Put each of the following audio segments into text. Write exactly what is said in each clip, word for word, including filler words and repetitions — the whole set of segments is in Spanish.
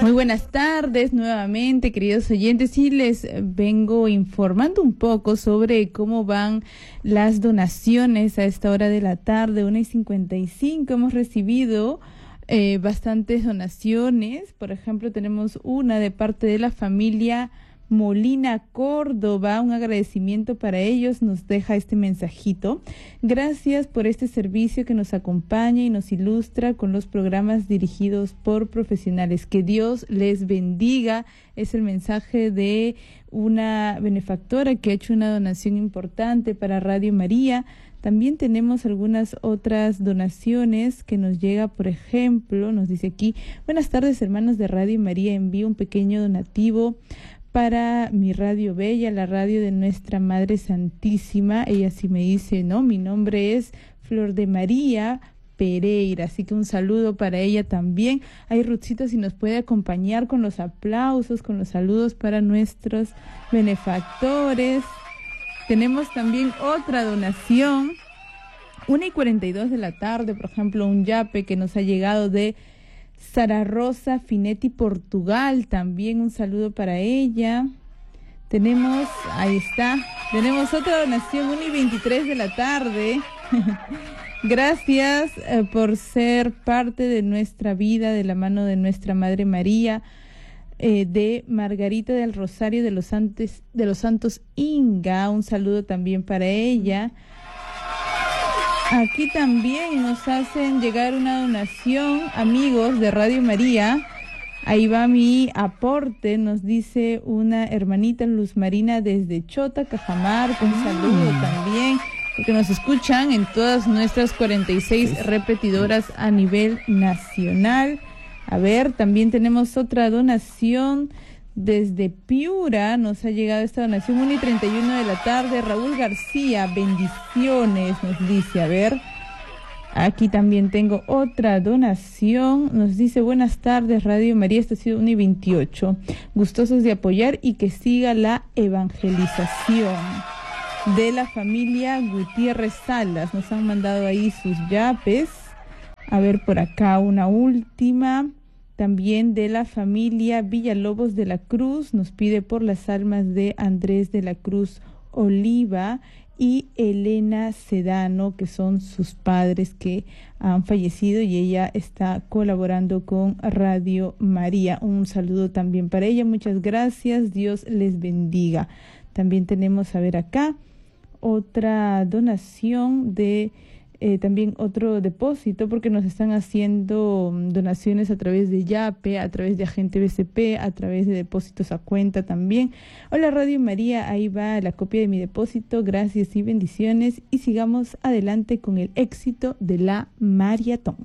Muy buenas tardes nuevamente, queridos oyentes, y les vengo informando un poco sobre cómo van las donaciones a esta hora de la tarde, una y cincuenta y cinco. Hemos recibido eh, bastantes donaciones. Por ejemplo, tenemos una de parte de la familia Molina Córdoba, un agradecimiento para ellos, nos deja este mensajito. Gracias por este servicio que nos acompaña y nos ilustra con los programas dirigidos por profesionales. Que Dios les bendiga. Es el mensaje de una benefactora que ha hecho una donación importante para Radio María. También tenemos algunas otras donaciones que nos llega, por ejemplo, nos dice aquí: buenas tardes, hermanos de Radio María, envío un pequeño donativo para mi Radio Bella, la radio de Nuestra Madre Santísima. Ella sí me dice, no, mi nombre es Flor de María Pereira, así que un saludo para ella también. Ay, Ruthcito, si nos puede acompañar con los aplausos, con los saludos para nuestros benefactores. Tenemos también otra donación, una y cuarenta y dos de la tarde, por ejemplo, un yape que nos ha llegado de Sara Rosa Finetti, Portugal. También un saludo para ella. Tenemos, ahí está, tenemos otra donación, una y veintitrés de la tarde. Gracias eh, por ser parte de nuestra vida, de la mano de nuestra Madre María, eh, de Margarita del Rosario de los, Santos, de los Santos Inga. Un saludo también para ella. Aquí también nos hacen llegar una donación, amigos de Radio María. Ahí va mi aporte, nos dice una hermanita Luz Marina desde Chota, Cajamarca. Un saludo también, porque nos escuchan en todas nuestras cuarenta y seis repetidoras a nivel nacional. A ver, también tenemos otra donación desde Piura. Nos ha llegado esta donación, una y treinta y uno de la tarde. Raúl García, bendiciones, nos dice. A ver, aquí también tengo otra donación. Nos dice, buenas tardes, Radio María. Esta ha sido una y veintiocho. Gustosos de apoyar y que siga la evangelización. De la familia Gutiérrez Salas. Nos han mandado ahí sus yapes. A ver, por acá una última. También de la familia Villalobos de la Cruz, nos pide por las almas de Andrés de la Cruz Oliva y Elena Sedano, que son sus padres que han fallecido, y ella está colaborando con Radio María. Un saludo también para ella, muchas gracias, Dios les bendiga. También tenemos, a ver acá, otra donación de... Eh, también otro depósito, porque nos están haciendo donaciones a través de Yape, a través de Agente B C P, a través de depósitos a cuenta también. Hola Radio María, ahí va la copia de mi depósito, gracias y bendiciones, y sigamos adelante con el éxito de la maratón.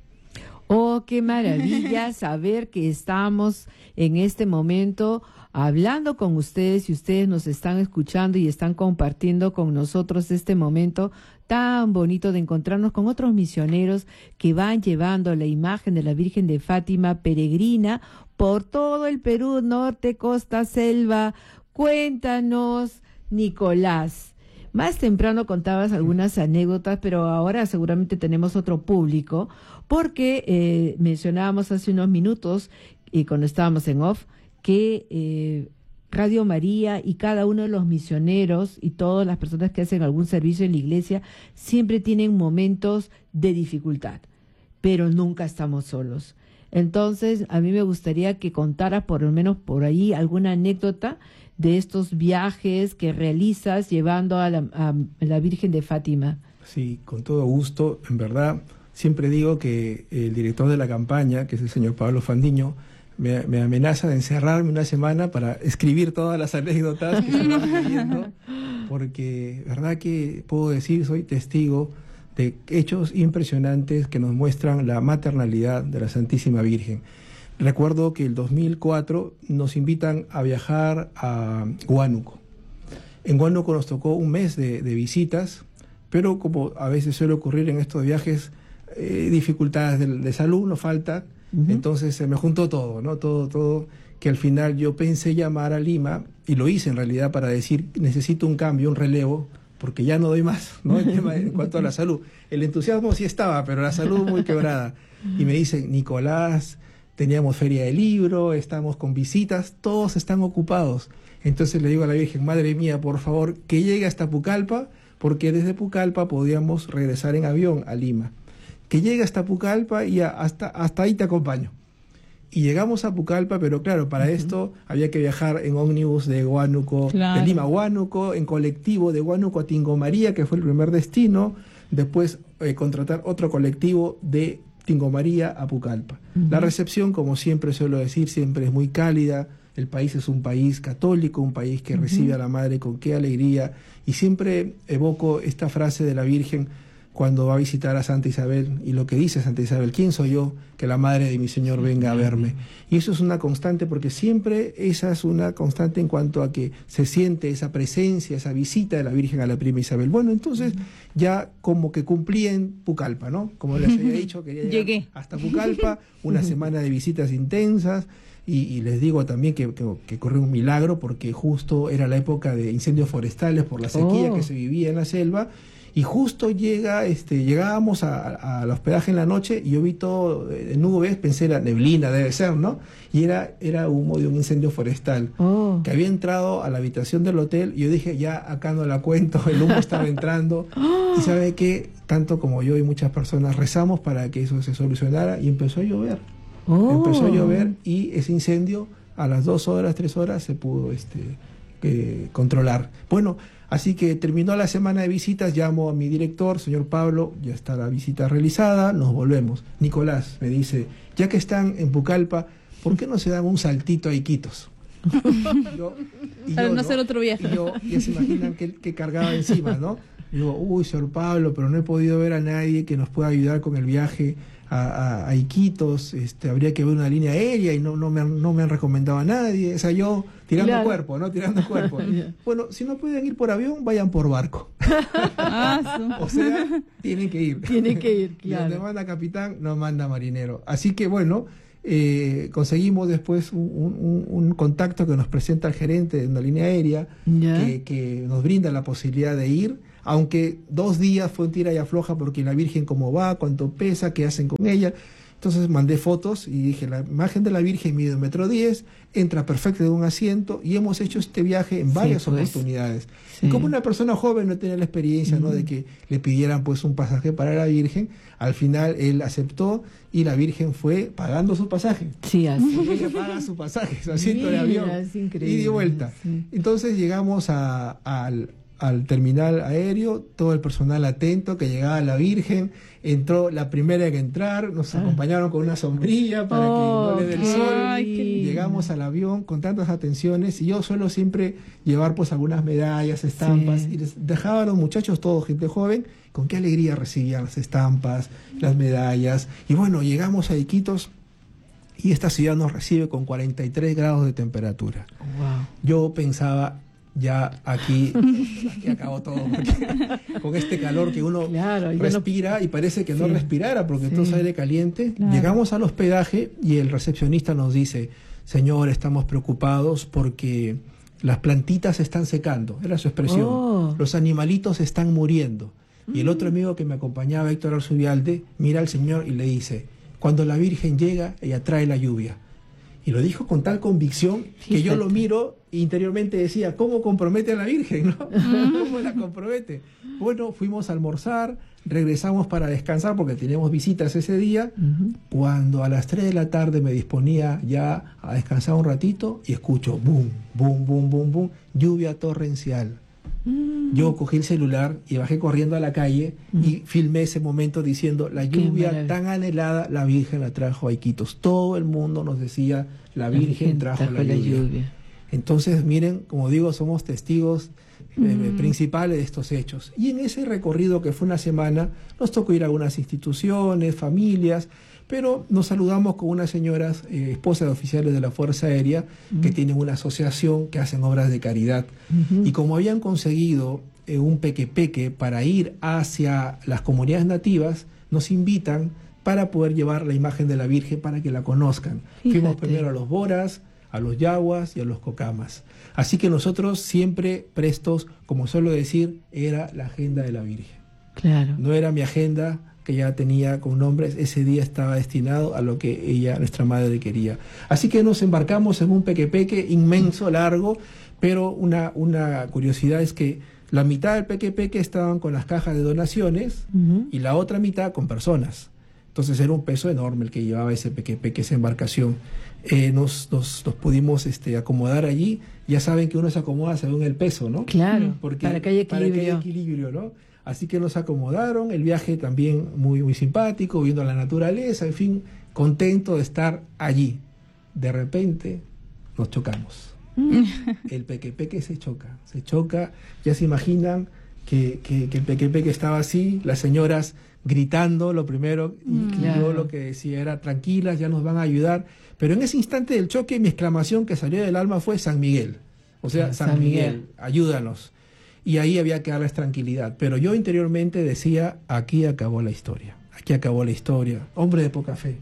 Oh, qué maravilla saber que estamos en este momento hablando con ustedes y ustedes nos están escuchando y están compartiendo con nosotros este momento tan bonito de encontrarnos con otros misioneros que van llevando la imagen de la Virgen de Fátima peregrina por todo el Perú, norte, costa, selva. Cuéntanos, Nicolás. Más temprano contabas algunas anécdotas, pero ahora seguramente tenemos otro público, porque eh, mencionábamos hace unos minutos, y cuando estábamos en off, que eh, Radio María y cada uno de los misioneros y todas las personas que hacen algún servicio en la iglesia siempre tienen momentos de dificultad, pero nunca estamos solos. Entonces, a mí me gustaría que contaras por lo menos por ahí alguna anécdota de estos viajes que realizas llevando a la, a la Virgen de Fátima. Sí, con todo gusto. En verdad, siempre digo que el director de la campaña, que es el señor Pablo Fandiño, me, me amenaza de encerrarme una semana para escribir todas las anécdotas que se van leyendo, porque verdad que puedo decir, soy testigo de hechos impresionantes que nos muestran la maternalidad de la Santísima Virgen. Recuerdo que el dos mil cuatro nos invitan a viajar a Huánuco. En Huánuco nos tocó un mes de, de visitas, pero como a veces suele ocurrir en estos viajes, eh, dificultades de, de salud nos falta. Uh-huh. Entonces se me juntó todo, ¿no? Todo, todo, que al final yo pensé llamar a Lima, y lo hice en realidad para decir, necesito un cambio, un relevo, porque ya no doy más, ¿no? En, tema, en cuanto a la salud. El entusiasmo sí estaba, pero la salud muy quebrada. Y me dicen, Nicolás, teníamos feria de libro, estamos con visitas, todos están ocupados. Entonces le digo a la Virgen, madre mía, por favor, que llegue hasta Pucallpa, porque desde Pucallpa podíamos regresar en avión a Lima. Que llegue hasta Pucallpa y a, hasta, hasta ahí te acompaño. Y llegamos a Pucallpa, pero claro, para uh-huh. esto había que viajar en ómnibus de Huánuco, claro. de Lima a Huánuco, en colectivo de Huánuco a Tingo María, que fue el primer destino, después eh, contratar otro colectivo de Tingo María a Pucallpa. Uh-huh. La recepción, como siempre suelo decir, siempre es muy cálida. El país es un país católico, un país que uh-huh. recibe a la Madre con qué alegría. Y siempre evoco esta frase de la Virgen cuando va a visitar a Santa Isabel, y lo que dice Santa Isabel, ¿quién soy yo que la Madre de mi Señor venga a verme? Y eso es una constante, porque siempre esa es una constante en cuanto a que se siente esa presencia, esa visita de la Virgen a la prima Isabel. Bueno, entonces ya como que cumplí en Pucallpa, ¿no? Como les había dicho, quería llegar Llegué. hasta Pucallpa, una semana de visitas intensas, y, y les digo también que, que, que corrió un milagro, porque justo era la época de incendios forestales por la sequía oh. que se vivía en la selva. Y justo llega, este, llegábamos a, al hospedaje en la noche y yo vi todo en nubes, pensé la neblina debe ser, ¿no? Y era, era humo de un incendio forestal oh. que había entrado a la habitación del hotel y yo dije, ya acá no la cuento, el humo estaba entrando. Oh. Y sabe que tanto como yo y muchas personas rezamos para que eso se solucionara y empezó a llover. Oh. Empezó a llover y ese incendio a las dos horas, tres horas se pudo este, eh, controlar. Bueno, así que terminó la semana de visitas, llamo a mi director, señor Pablo, ya está la visita realizada, nos volvemos. Nicolás me dice, ya que están en Pucallpa, ¿por qué no se dan un saltito a Iquitos? Y yo, y Para yo, no hacer otro viaje. Y yo, ya se imaginan que, que cargaba encima, ¿no? Y digo, uy, señor Pablo, pero no he podido ver a nadie que nos pueda ayudar con el viaje a, a, a Iquitos, este, habría que ver una línea aérea y no, no, me, han, no me han recomendado a nadie, o sea, yo tirando claro. cuerpo, ¿no? Tirando cuerpo. Yeah. Bueno, si no pueden ir por avión, vayan por barco. Ah, o sea, tienen que ir. Tienen que ir, claro. Y donde manda capitán, no manda marinero. Así que, bueno, eh, conseguimos después un, un, un contacto que nos presenta el gerente de una línea aérea yeah. que, que nos brinda la posibilidad de ir. Aunque dos días fue un tira y afloja porque la Virgen cómo va, cuánto pesa, qué hacen con ella. Entonces mandé fotos y dije, la imagen de la Virgen mide un metro diez, entra perfecto de un asiento y hemos hecho este viaje en varias sí, pues. oportunidades. Sí. Y como una persona joven no tenía la experiencia, mm. ¿no? de que le pidieran pues un pasaje para la Virgen, al final él aceptó y la Virgen fue pagando su pasaje. Sí, así. Ella paga su pasaje, su asiento de avión. Y de vuelta. Sí. Entonces llegamos a, al... al terminal aéreo, todo el personal atento, que llegaba la Virgen, entró la primera que entrar, nos ah. acompañaron con una sombrilla para oh, que no le dé el sol, ay, llegamos al avión con tantas atenciones y yo suelo siempre llevar pues algunas medallas, estampas, sí. y les dejaba a los muchachos, todos gente joven, con qué alegría recibían las estampas, las medallas, y bueno, llegamos a Iquitos y esta ciudad nos recibe con cuarenta y tres grados de temperatura. Wow. Yo pensaba, ya aquí, aquí acabó todo, porque con este calor que uno claro, respira no... y parece que sí. no respirara porque sí. todo es aire caliente. Claro. Llegamos al hospedaje y el recepcionista nos dice, señor, estamos preocupados porque las plantitas se están secando, era su expresión, oh. los animalitos están muriendo. Mm. Y el otro amigo que me acompañaba, Héctor Arzubialde, mira al señor y le dice, cuando la Virgen llega, ella trae la lluvia. Y lo dijo con tal convicción Fíjate. que yo lo miro e interiormente decía, ¿cómo compromete a la Virgen? ¿No? ¿Cómo la compromete? Bueno, fuimos a almorzar, regresamos para descansar porque teníamos visitas ese día. Uh-huh. Cuando a las tres de la tarde me disponía ya a descansar un ratito y escucho boom, boom, boom, boom, boom, lluvia torrencial. Mm. Yo cogí el celular y bajé corriendo a la calle mm. y filmé ese momento diciendo, la lluvia tan anhelada, la Virgen la trajo a Iquitos. Todo el mundo nos decía, la Virgen, la Virgen trajo, trajo la, la lluvia. lluvia. Entonces, miren, como digo, somos testigos mm. eh, principales de estos hechos. Y en ese recorrido que fue una semana, nos tocó ir a algunas instituciones, familias, pero nos saludamos con unas señoras, eh, esposas de oficiales de la Fuerza Aérea, uh-huh. que tienen una asociación que hacen obras de caridad. Uh-huh. Y como habían conseguido eh, un peque-peque para ir hacia las comunidades nativas, nos invitan para poder llevar la imagen de la Virgen para que la conozcan. Fíjate. Fuimos primero a los Boras, a los Yaguas y a los Cocamas. Así que nosotros siempre prestos, como suelo decir, era la agenda de la Virgen. Claro. No era mi agenda, que ya tenía con nombres, ese día estaba destinado a lo que ella, nuestra madre, quería. Así que nos embarcamos en un pequepeque inmenso, largo, pero una, una curiosidad es que la mitad del pequepeque estaban con las cajas de donaciones uh-huh. y la otra mitad con personas. Entonces era un peso enorme el que llevaba ese pequepeque, esa embarcación. Eh, nos, nos, nos pudimos este, acomodar allí. Ya saben que uno se acomoda según el peso, ¿no? Claro, porque, para que haya equilibrio. Para que haya equilibrio, ¿no? Así que nos acomodaron, el viaje también muy, muy simpático, viendo la naturaleza, en fin, contento de estar allí. De repente nos chocamos. El pequepeque se choca, se choca, ya se imaginan que, que, que el pequepeque estaba así, las señoras gritando lo primero, y claro. yo lo que decía era, tranquilas, ya nos van a ayudar, pero en ese instante del choque mi exclamación que salió del alma fue San Miguel, o sea, San, San Miguel, Miguel, ayúdanos, y ahí había que darles tranquilidad, pero yo interiormente decía, aquí acabó la historia. Aquí acabó la historia. Hombre de poca fe.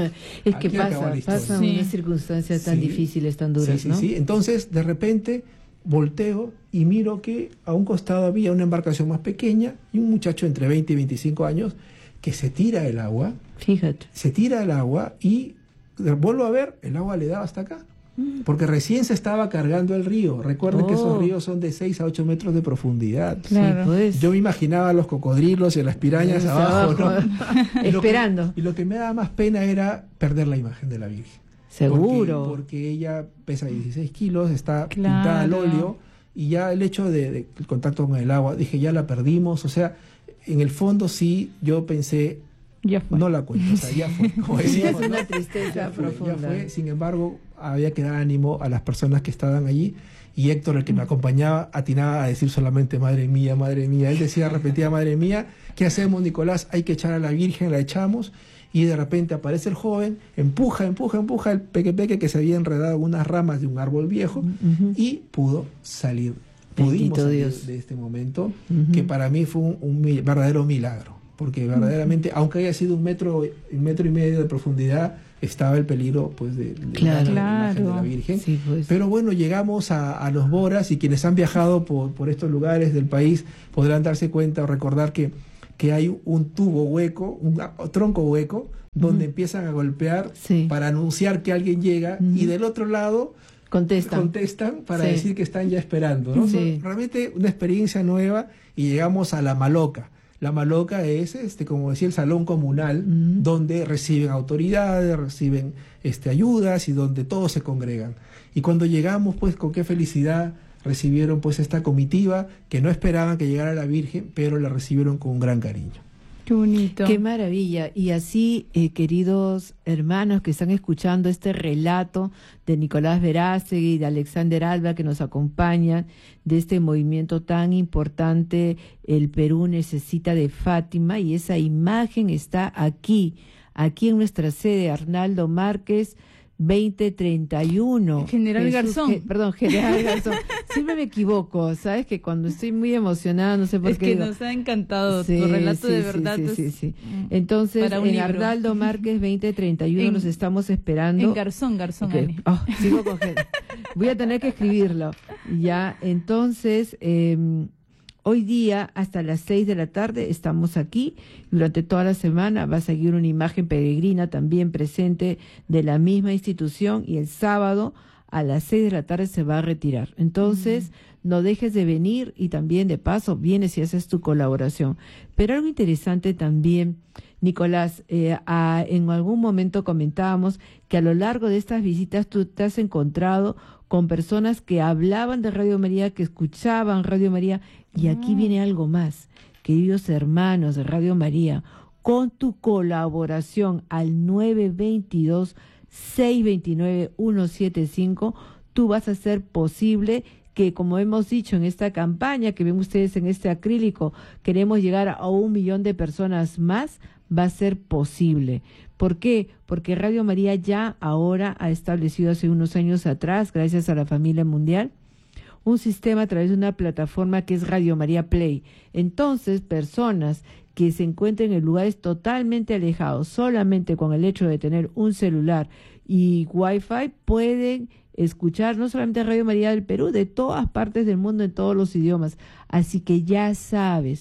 Es que pasa, pasan sí. unas circunstancias tan sí. difíciles, tan duras, sí, sí, ¿no? Sí, entonces, de repente, volteo y miro que a un costado había una embarcación más pequeña y un muchacho entre veinte y veinticinco años que se tira el agua. Fíjate. Se tira el agua y vuelvo a ver, el agua le daba hasta acá. Porque recién se estaba cargando el río. Recuerden oh. que esos ríos son de seis a ocho metros de profundidad. Claro. Sí, pues. Yo me imaginaba a los cocodrilos y a las pirañas sí, abajo, abajo. ¿no? y Esperando. Lo que, y lo que me daba más pena era perder la imagen de la Virgen. Seguro. Porque, porque ella pesa dieciséis kilos, está claro. pintada al óleo, y ya el hecho de, de el contacto con el agua, dije, ya la perdimos. O sea, en el fondo sí, yo pensé, ya fue. No la cuento, o sea, ya fue. Como decíamos, es una ¿no? tristeza ya fue, profunda. Ya fue. Sin embargo, había que dar ánimo a las personas que estaban allí, y Héctor, el que me acompañaba, atinaba a decir solamente, madre mía, madre mía. Él decía, repetía, madre mía, ¿qué hacemos, Nicolás? Hay que echar a la Virgen, la echamos, y de repente aparece el joven, empuja, empuja, empuja el pequepeque que se había enredado en unas ramas de un árbol viejo, uh-huh. y pudo salir. Pudimos salir Dios. de este momento, uh-huh. que para mí fue un, un verdadero milagro. Porque verdaderamente, aunque haya sido un metro, un metro y medio de profundidad, estaba el peligro pues de, de, claro, de la claro. imagen de la Virgen. Sí, pues. Pero bueno, llegamos a, a Los Boras, y quienes han viajado por, por estos lugares del país podrán darse cuenta o recordar que, que hay un tubo hueco, un tronco hueco, donde uh-huh. empiezan a golpear sí. para anunciar que alguien llega, uh-huh. y del otro lado contestan, contestan para sí. decir que están ya esperando, ¿no? Sí. Realmente una experiencia nueva, y llegamos a La Maloca. La Maloca es, este, como decía, el salón comunal, uh-huh. donde reciben autoridades, reciben este, ayudas, y donde todos se congregan. Y cuando llegamos, pues, con qué felicidad recibieron pues esta comitiva, que no esperaban que llegara la Virgen, pero la recibieron con un gran cariño. Qué bonito. Qué maravilla. Y así, eh, queridos hermanos que están escuchando este relato de Nicolás Verástegui y de Alexander Alba, que nos acompañan, de este movimiento tan importante, El Perú necesita de Fátima, y esa imagen está aquí, aquí en nuestra sede, Arnaldo Márquez, veinte treinta y uno. General Jesús, Garzón. Je, perdón, General Garzón. Siempre me equivoco, ¿sabes? Que cuando estoy muy emocionada, no sé por es qué. Es que digo, nos ha encantado sí, tu relato, sí, de sí, verdad. Sí, es, sí, sí. Entonces, en libro. Arnaldo Márquez veinte treinta y uno nos estamos esperando. En Garzón, Garzón. Okay. Oh, sigo con General. Voy a tener que escribirlo. Ya, entonces... Eh, hoy día, hasta las seis de la tarde, estamos aquí. Durante toda la semana va a seguir una imagen peregrina también presente de la misma institución, y el sábado a las seis de la tarde se va a retirar. Entonces, uh-huh. no dejes de venir, y también de paso vienes y haces tu colaboración. Pero algo interesante también, Nicolás, eh, a, en algún momento comentábamos que a lo largo de estas visitas tú te has encontrado con personas que hablaban de Radio María, que escuchaban Radio María, y aquí viene algo más, queridos hermanos de Radio María, con tu colaboración al nueve dos dos, seis dos nueve, uno siete cinco, tú vas a hacer posible que, como hemos dicho en esta campaña, que ven ustedes en este acrílico, queremos llegar a un millón de personas más, va a ser posible. ¿Por qué? Porque Radio María ya ahora ha establecido hace unos años atrás, gracias a la familia mundial, un sistema a través de una plataforma que es Radio María Play. Entonces, personas que se encuentren en lugares totalmente alejados, solamente con el hecho de tener un celular y Wi-Fi, pueden escuchar no solamente Radio María del Perú, de todas partes del mundo, en todos los idiomas. Así que ya sabes,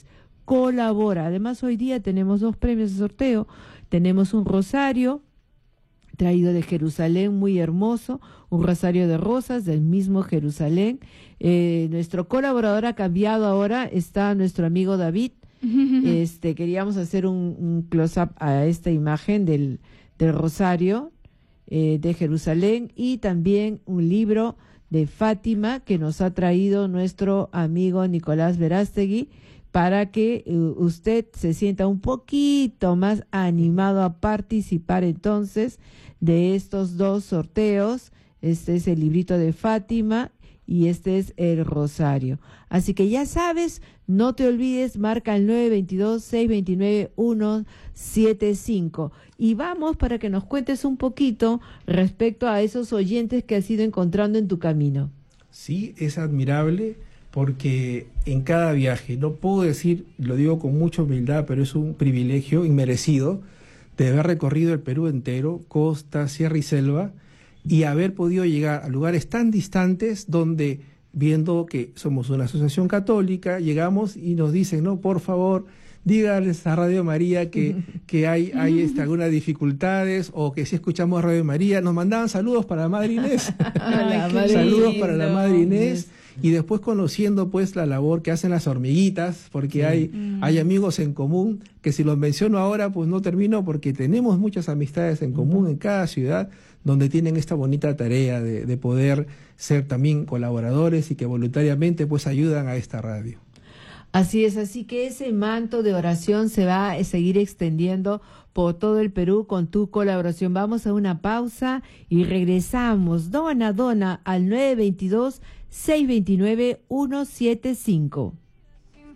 colabora. Además, hoy día tenemos dos premios de sorteo. Tenemos un rosario traído de Jerusalén, muy hermoso, un rosario de rosas del mismo Jerusalén. Eh, nuestro colaborador ha cambiado ahora, está nuestro amigo David. Este, queríamos hacer un, un close-up a esta imagen del, del rosario eh, de Jerusalén, y también un libro de Fátima que nos ha traído nuestro amigo Nicolás Verástegui, para que uh, usted se sienta un poquito más animado a participar entonces de estos dos sorteos. Este es el librito de Fátima y este es el rosario. Así que ya sabes, no te olvides, marca el nueve dos dos, seis dos nueve, uno siete cinco. Y vamos para que nos cuentes un poquito respecto a esos oyentes que has ido encontrando en tu camino. Sí, es admirable, porque en cada viaje, no puedo decir, lo digo con mucha humildad, pero es un privilegio inmerecido de haber recorrido el Perú entero, costa, sierra y selva, y haber podido llegar a lugares tan distantes donde, viendo que somos una asociación católica, llegamos y nos dicen, no, por favor, díganles a Radio María que, que hay, hay este, algunas dificultades, o que si escuchamos Radio María, nos mandaban saludos para la Madre Inés. Ay, Saludos lindo. para la Madre Inés. Y después conociendo pues la labor que hacen las hormiguitas, porque sí. hay, mm. hay amigos en común, que si los menciono ahora pues no termino, porque tenemos muchas amistades en común uh-huh. en cada ciudad, donde tienen esta bonita tarea de, de poder ser también colaboradores y que voluntariamente pues ayudan a esta radio. Así es, así que ese manto de oración se va a seguir extendiendo por todo el Perú con tu colaboración. Vamos a una pausa y regresamos. Dona, dona al nueve dos dos, seis dos nueve, uno siete cinco.